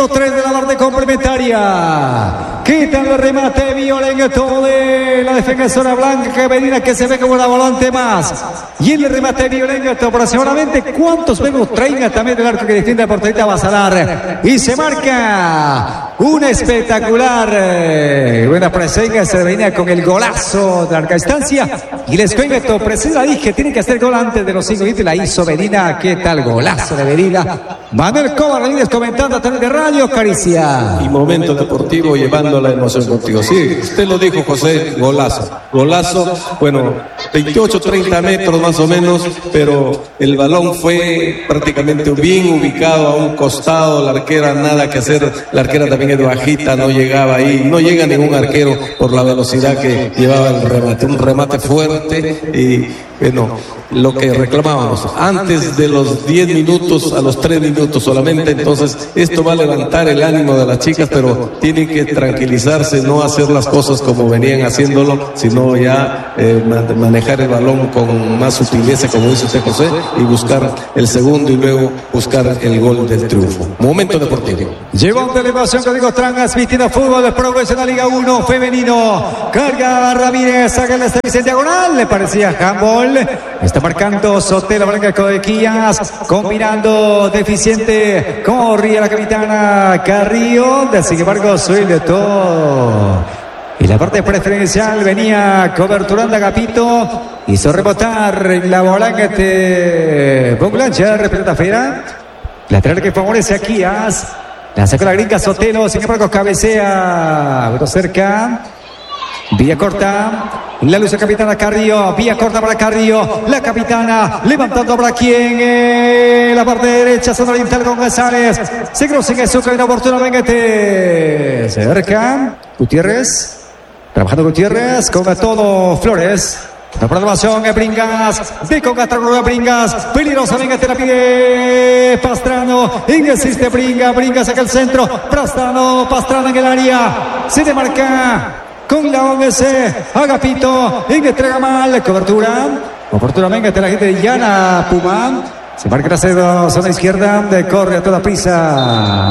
minuto 3 de la parte complementaria. Quitan el remate violento de la defensora blanca Medina, que se ve como la volante más. Y el remate violento aproximadamente, ¿cuántos vemos? 30 también del arco que defiende a porterita Basalar. Y se marca una espectacular buena presencia. Se venía con el golazo de larga distancia. Y les cuento, precisa dije, tiene que hacer gol antes de los 5 minutos. La hizo Medina. ¿Qué tal golazo de Medina? Manuel Cobar Ramírez comentando a través de Radio Caricia. Y momento deportivo llevando la emoción contigo. Sí, usted lo dijo, José, golazo. Golazo, bueno, 28, 30 metros más o menos, pero el balón fue prácticamente bien ubicado a un costado. La arquera nada que hacer. La arquera también es bajita, no llegaba ahí. No llega ningún arquero por la velocidad que llevaba el remate. Un remate fuerte y, bueno, lo que reclamábamos antes de los 10 minutos a los 3 minutos solamente. Entonces esto va a levantar el ánimo de las chicas, pero tienen que tranquilizarse, no hacer las cosas como venían haciéndolo, sino ya manejar el balón con más sutileza, como dice usted, José, y buscar el segundo y luego buscar el gol del triunfo. Momento deportivo. Llevando la elevación que digo transmitiendo fútbol de profesional Liga 1 femenino. Carga Ramírez, saca el servicio en diagonal, le parecía handball. Está marcando Sotelo Blanca Codequías, combinando deficiente. Corría la capitana Carrillo, sin embargo suele todo. Y la parte preferencial venía coberturando Agapito. Hizo rebotar en la bolanca de Bonglancher, pelota fera. Lateral que favorece a Kías. La sacó la gringa Sotelo, sin embargo cabecea. Pero cerca. Vía corta. La lucha capitana Carrillo. Vía corta para Carrillo. La capitana levantando para quien. La parte derecha, zona oriental con González. Se cruza en su cabina oportuna. Vengete. Cerca. Gutiérrez. Trabajando Gutiérrez. Con todo Flores. La programación de Bringas, de Congatarro Bringas, peligrosa, venga, te la pide Pastrano, insiste Bringas saca el centro, Pastrano en el área, se demarca con la OMS, Agapito, entrega mal, cobertura, oportuna, venga, te la gente de Yana Puma, se marca la zona izquierda, corre a toda prisa,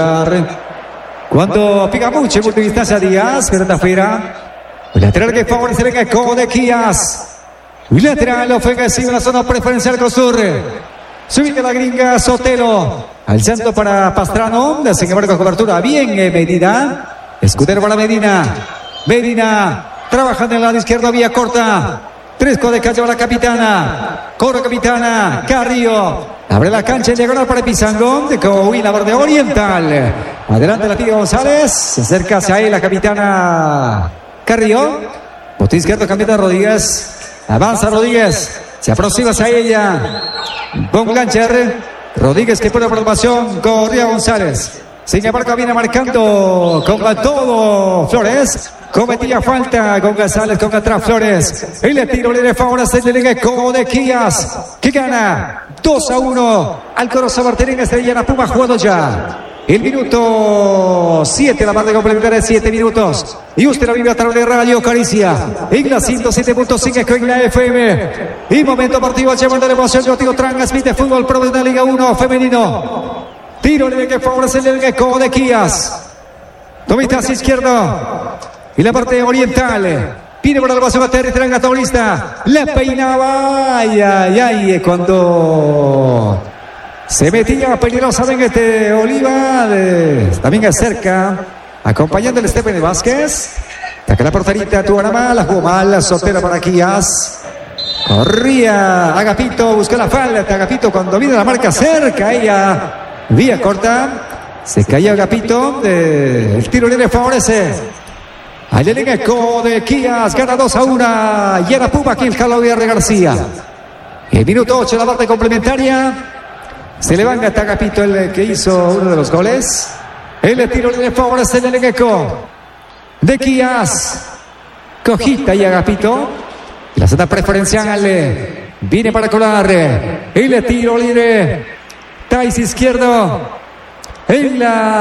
cuando pica mucho en multidistancia Díaz, pelota afuera. El lateral que favorece venga Codequías. El lateral ofensivo en la zona preferencial Cruzur. Subite la gringa Sotelo. Al centro para Pastrano. Sin embargo, cobertura bien Medina. Escudero para Medina. Medina trabajando en el lado izquierdo, vía corta. 3 Codequías lleva la capitana. Corre capitana. Carrillo. Abre la cancha en diagonal para Pizangón. De Coahuila, verde oriental. Adelante la pide González. Se acerca hacia ahí la capitana Carrillo, bote izquierdo, cambiando a Rodríguez, avanza Rodríguez, se aproxima hacia ella, Bonglancher, Rodríguez que pone la programación, corría González, sin embargo viene marcando con todo Flores, cometía falta con González, con atrás Flores, y le tiro le favorece el Codequías, que gana 2-1 al Corozo Martín Estrella Puma, jugando ya. El minuto 7, la parte complementaria de 7 minutos. Y usted lo vive a través de Radio Caricia. En la 107.5 en la FM. Y momento partido llevando la emoción. Yo digo transmite fútbol profesional Liga 1 femenino. Tiro libre que favorece el Codequías. Tomita hacia izquierdo. Y la parte oriental. Pide por la elevación a terrestre en la tablista. La peinaba. Ay. Cuando se metía peligrosamente Oliva, también acerca, acompañando el Esteban Vázquez. Saca la porterita, Tuarama, la jugó mal, Sotelo para Kías. Corría Agapito, buscó la falta. Agapito cuando viene la marca cerca, ella vía corta. Se caía Agapito, el tiro libre favorece. Ahí le llega Codequías, gana 2-1. Y era Puma aquí el Javier García. El minuto 8, la parte complementaria. Se levanta Agapito, el que hizo uno de los goles. El tiro de favorece el Elenco de Kías. Cojita y Agapito. La zona preferencial viene para colar. El tiro libre. Tais izquierdo. En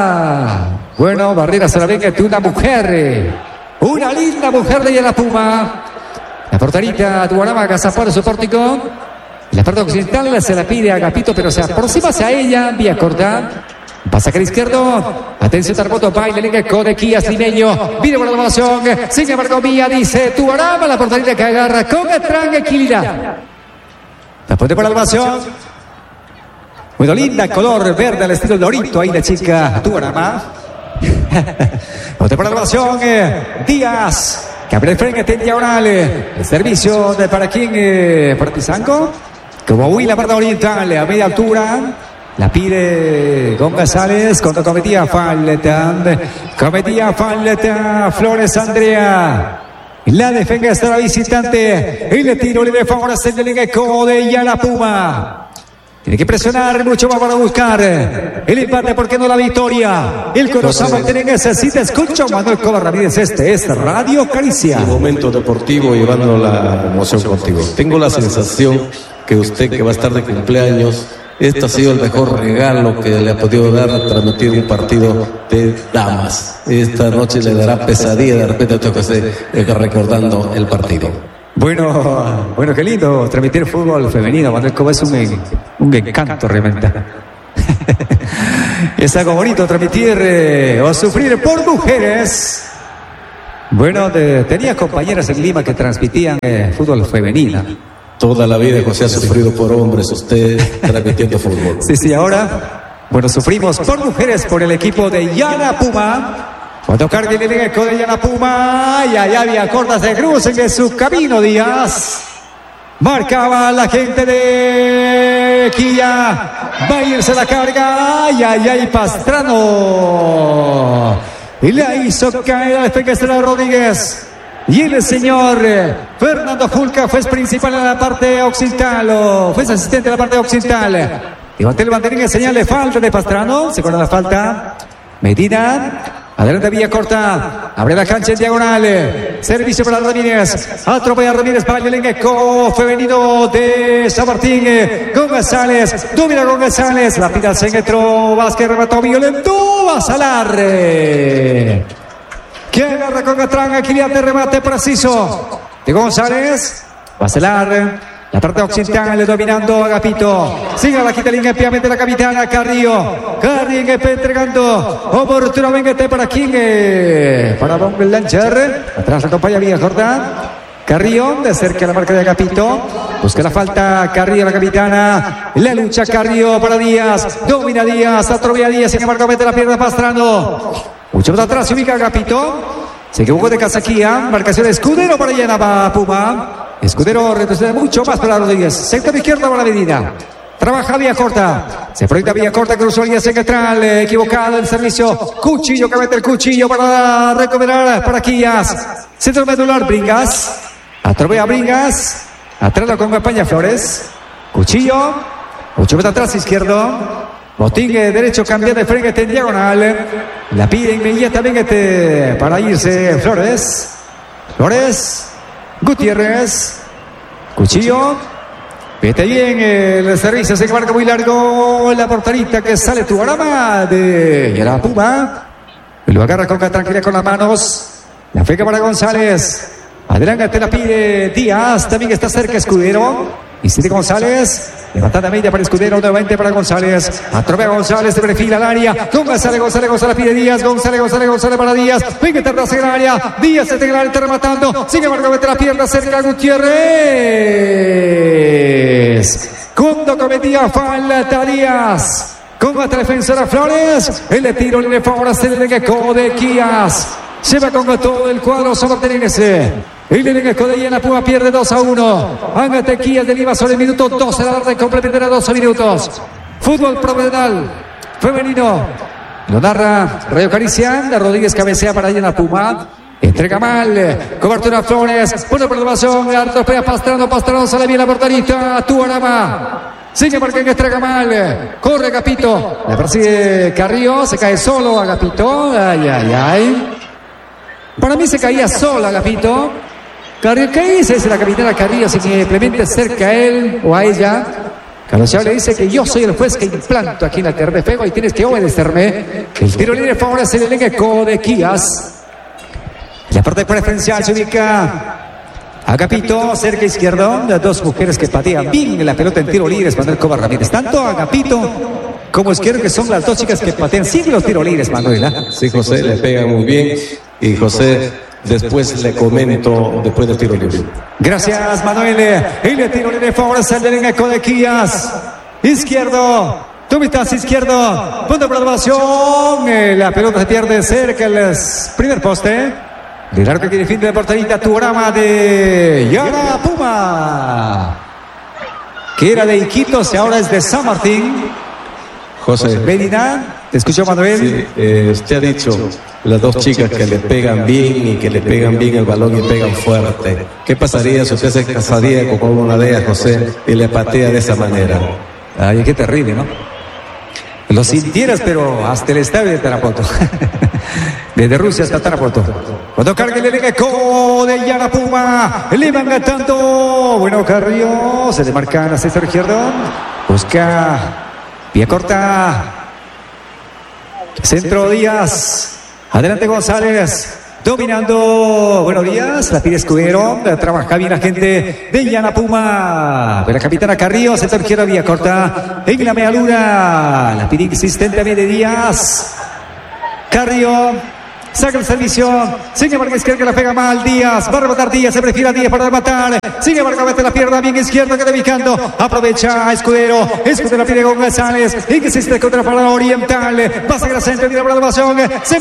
la barrera se la venga de una mujer. Una linda mujer de la Puma. La porterita Tuarama agazapar su pórtico. La parte occidental se la pide a Agapito, pero se aproxima hacia ella, vía corta. Pasa que al izquierdo. Atención, Tarboto, baile, Lingeco de Quías, Limeño. Viene por la donación. Sin embargo, Mía dice Tuarama, la portería que agarra con tranquilidad. La pone por la donación. Bueno, linda, color verde al estilo Dorito. Ahí la chica Tuarama. Pone por la donación. Díaz. Que abre el frente en diagonal. El servicio de para quién. Partizanco. Como Huila, parte oriental. A media altura. La pide González cuando cometía falta. Flores Andrea. La defensa la visitante. Y le tiro libre favorece el Lingeco de Yana Puma. Tiene que presionar mucho más para buscar el empate, porque no la victoria. El corazón Tenenguese. Si te escucho, Manuel Coba Ramírez, este es Radio Caricia. Un momento deportivo llevando la emoción contigo. Tengo la sensación que usted, que va a estar de cumpleaños, este ha sido el mejor regalo que le ha podido dar a transmitir un partido de damas. Esta noche le dará pesadilla de repente que esté recordando el partido. Bueno, qué lindo transmitir fútbol femenino. Manuel Coba es un encanto realmente. Es algo bonito transmitir o sufrir por mujeres. Bueno, tenía compañeras en Lima que transmitían fútbol femenino. Toda la vida José ha sufrido por hombres, usted transmitiendo fútbol. Sí, ahora, bueno, sufrimos por mujeres por el equipo de Yana Puma. Cuando cargue el Lingeco de Yana Puma, y allá había cortas de cruz en su camino. Díaz marcaba la gente de Quilla. Va a irse la carga. Ay, Pastrano. Y le hizo caer a la defensa de Rodríguez. Y el señor Fernando Julca fue principal en la parte occidental, o fue asistente en la parte occidental. Levantó el banderín en señal de falta de Pastrano. Se corta la falta. Medina. Adelante Villa Corta. Abre la cancha en diagonal. Servicio para Ramírez. Atropella Ramírez para el Lingeco femenino de San Martín. González. Domina González. La pida al centro. Vázquez remató violento. Basalar. Que agarra con tranquilidad de remate preciso de González. Basalar. La parte occidental dominando Agapito. Sigue la quita línea ampliamente la capitana Carrillo. Carrillo entregando oportunamente para King. Para Don Lancher. Atrás acompaña Villa Corta. Carrillo de cerca a la marca de Agapito. Busca la falta Carrillo, la capitana. La lucha Carrillo para Díaz. Domina Díaz. Atropella Díaz. Sin embargo mete la pierna Pastrano. Mucho más atrás se ubica Agapito. Se equivocó de Casaquía. Marcación de Escudero para Yana Puma. Escudero retrocede mucho más para Rodríguez. Sector izquierda para Medina. Trabaja Villa Corta. Se proyecta Villa Corta. Cruzó línea central. Equivocado el servicio. Cuchillo que mete el cuchillo para recuperar para Quillas. Centro medular Bringas. Atropella Bringas. Atrás con campaña Flores. Cuchillo. Mucho más atrás izquierdo. Botín derecho cambia de frente en diagonal. La pide inmediatamente para irse Flores. Gutiérrez. Cuchillo. Vete bien el servicio. Se marca muy largo. La porterita que sale Tuarama de Yana Puma. Lo agarra con tranquilidad con las manos. La feca para González. Adelante la pide Díaz. También está cerca Escudero. Y sigue González. Levantada media para Escudero. Nuevamente para González. Atropella González. Se perfila al área. González pide Díaz. González para Díaz. Venga, terraza en el área. Díaz está en el área, está rematando. Sigue marcando la pierna cerca Gutiérrez. Cuando cometía falta Díaz. Con nuestra defensora Flores. El tiro le favorece el Lingeco de Quillas. Se va con todo el cuadro samartinense. El Lingeco de Yana Puma pierde 2-1. Ángate Quillas de Lima sobre el minuto 12. La orden complementará 12 minutos. Fútbol profesional femenino. Lo narra Radio Caricia. Rodríguez cabecea para Yana Puma. Entrega mal. Cobertura Flores. Pone por elevación. Atropella Pastrano. Sale bien la porterita. Tuarama. Sigue porque entrega mal. Corre Agapito. La persigue Carrillo. Se cae solo Agapito. Ay. Para mí se caía sola Agapito. Carrillo, ¿qué dice? Dice la capitana Carrillo, simplemente cerca a él o a ella. Carlos Chávez le dice que yo soy el juez que implanto aquí en la tierra de fuego y tienes que obedecerme. El tiro libre favorece el Lingeco de Quillas. La parte preferencial se ubica Agapito, cerca izquierdo. Las dos mujeres que patean bien la pelota en tiro libre. Manuel Coba Ramírez. Tanto Agapito como izquierdo, que son las dos chicas que patean siempre los tiros libres, Manuela. Sí, José, le pega muy bien. Y José, después le comento después del tiro libre. Gracias, Manuel. Y el tiro libre favorece al del Codequías. Izquierdo. Tú estás izquierdo. Punto de probación. La pelota se pierde cerca del primer poste. Del arco que defiende de porterita Tuorama de Yara Puma, que era de Iquitos y ahora es de San Martín. José. Medina, te escucho, Manuel. Sí, usted ha dicho las dos chicas que le pegan bien y que le pegan bien el balón y pegan fuerte. ¿Qué pasaría si usted se casaría con una de ellas, José, y le patea de esa manera? Ay, qué terrible, ¿no? Lo sintieras, pero hasta el estadio de Tarapoto. Desde Rusia hasta Tarapoto. Cuando cargue el eco de Yara Puma, le van ganando. Bueno, Carrillo, se le marca la sector izquierdo. Busca vía corta. Centro Díaz. Adelante González. Dominando. Buenos días. La pide Escudero. Trabaja bien la gente de Yara Puma. De la capitana Carrillo. Sector izquierdo, vía corta. En la media luna. La pide insistente a de Díaz. Carrillo. Saca el servicio. Sin embargo, izquierda que la pega mal. Díaz. Va a rematar Díaz. Se prefiere a Díaz para rematar. Sin embargo, mete la pierna bien izquierda. Queda ubicando. Aprovecha a Escudero. Escudero pide con González. Insiste contra para Oriental. Va a sacar el centro. Mira para la evasión. Se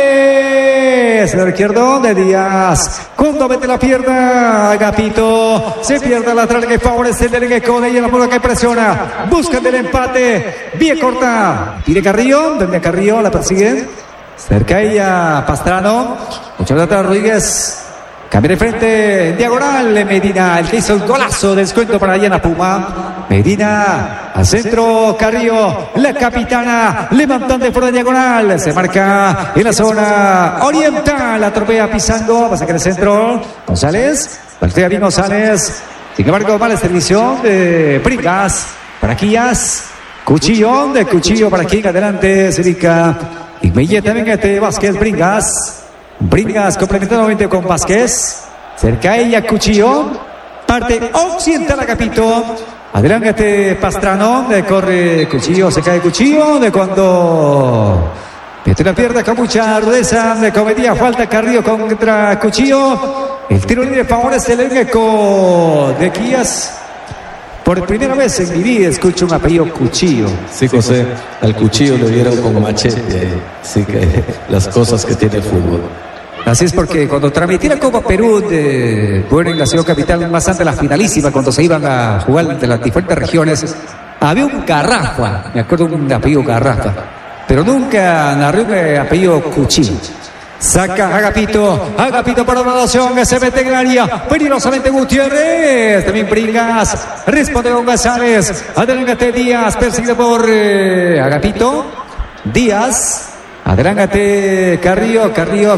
mete. Centro izquierdo de Díaz. Cuando mete la pierna. Agapito. Se pierde la lateral que favorece el del Code. Y en la bola que presiona. Buscan el empate. Vía corta. Pide Carrillo. Donde Carrillo la persigue. Cerca ella Pastrano. Mucha pelota Rodríguez. Cambia de frente. Diagonal Medina. El que hizo el golazo de descuento para Yara Puma. Medina al centro. Carrillo. La capitana. Levantante por la diagonal. Se marca en la zona oriental. Atropella pisando. Va a sacar el centro. González. Voltea bien González. Sin embargo, mala servicio de Pringas. Para Quillas. Cuchillo. De Cuchillo para Quillas. Adelante. Se ubica inmediatamente Vázquez. Bringas complementando nuevamente con Vázquez. Cerca a ella Cuchillo. Parte occidental Agapito. Adelante Pastrano. De corre Cuchillo. Se cae Cuchillo. De cuando mete la pierna con mucha rudeza. De cometía falta Carrillo contra Cuchillo. El tiro libre favorece el eco de Quillas. Por primera vez en mi vida escucho un apellido Cuchillo. Sí, José, al Cuchillo le dieron con machete. Así que las cosas que tiene el fútbol. Así es, porque cuando transmití la Copa Perú en la ciudad capital, más antes de la finalísima, cuando se iban a jugar de las diferentes regiones, había un Garrafa, me acuerdo un apellido Garrafa, pero nunca narré un apellido Cuchillo. Saca Agapito para la nación, se mete en el área, peligrosamente Gutiérrez, también Bringas, responde con González, adelante Díaz, perseguido por Agapito, Díaz. Adelante Carrillo,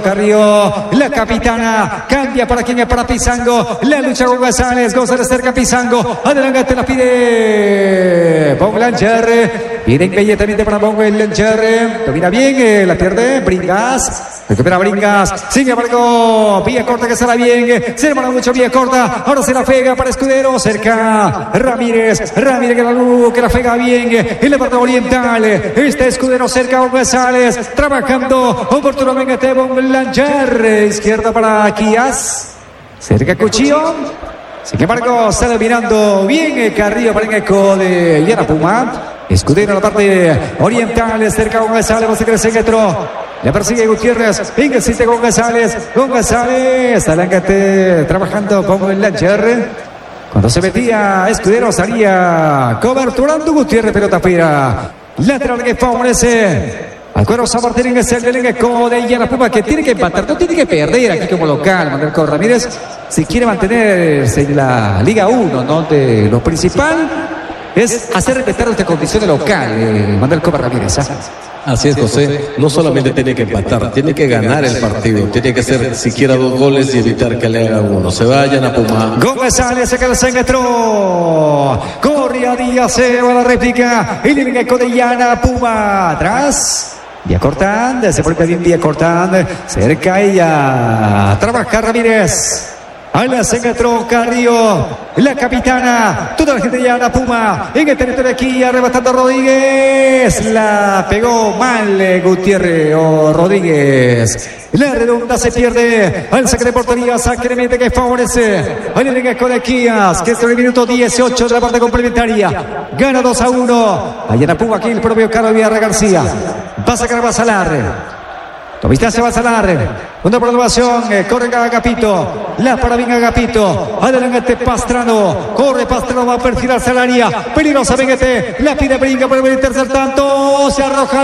la capitana, cambia para quien es para Pizango, la lucha con González cerca Pizango, adelante la pide Bonglanger, pide inmediatamente para Bonglanger, domina bien, la pierde Bringas, recupera Bringas, sin embargo, vía corta que sale bien, se demora mucho vía corta, ahora se la pega para Escudero, cerca Ramírez que la pega bien, en la parte oriental, Escudero cerca con González, trabajando oportunamente Bonglanger, izquierda para Quillas, cerca Cuchillo, sin embargo sale mirando bien Carrillo para el eco de Yara Puma, Escudero en la parte oriental, cerca con González, va a sacar el centro, le persigue Gutiérrez, insiste con González, adelante trabajando Bonglanger, cuando se metía Escudero salía coberturando Gutiérrez, pelota afuera, lateral que favorece al cuero San Martín, es el del eco de Yara Puma, que tiene que empatar, no tiene que perder aquí como local. Manuel Cobo Ramírez, si quiere mantenerse en la Liga 1, ¿no? De lo principal es hacer respetar esta condición de local, Manuel Cobo Ramírez. Así es, José, no solamente tiene que empatar, tiene que ganar el partido, tiene que hacer siquiera 2 goles y evitar que le haga 1. Se vayan a Puma. González saca el centro, corría Díaz, se va a la réplica, el eco de Yara Puma, atrás. Vía Cortán, se vuelve bien Vía Cortán, cerca ella, trabaja Ramírez, Al centro Carrillo, la capitana, toda la gente de Yana Puma, en el territorio de aquí, arrebatando a Rodríguez. La pegó mal Gutiérrez o Rodríguez. La redonda se pierde. Al saque de portería, saque de meta que favorece al elenco de Quías, que es el minuto 18 de la parte complementaria. Gana 2-1. A Yana Puma aquí el propio Carlos Villarreal García. Va a sacar Basalar. Tomistancia Basalar, una promoción, corre Agapito, la para bien Agapito, adelante Pastrano, corre Pastrano, va a perfilarse al área, peligrosa Benguete, la pide brinca por el tercer tanto, se arroja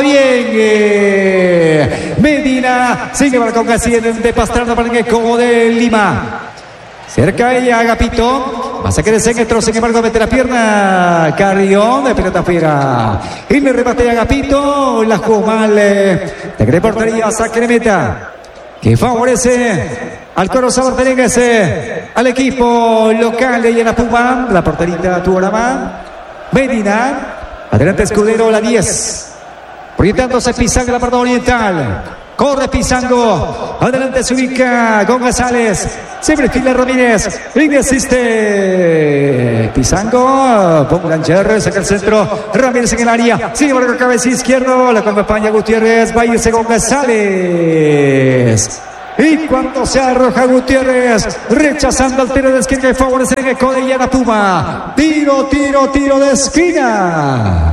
bien, Medina, sigue Balcón de Pastrano para el como de Lima. Cerca ella Agapito, va a sacar el centro, sin embargo mete la pierna Carrión de pelota afuera. Y le remate Agapito, la jugó mal, de portería, saque de meta, que favorece al Coro Sabarterengues, al equipo local de Yana Puma. La porterita tuvo la mano, Medina, adelante Escudero, la 10, proyectándose Pizango, la parte oriental. Corre Pizango, adelante se ubica con González, se perfila Ramírez, insiste Pizango, Blancher, saca el centro, Ramírez en el área, sigue por la cabeza izquierdo, la acompaña Gutiérrez, va a irse con González. Y cuando se arroja Gutiérrez, rechazando al tiro de esquina que favorece el eco de Yana Puma. Tiro de esquina.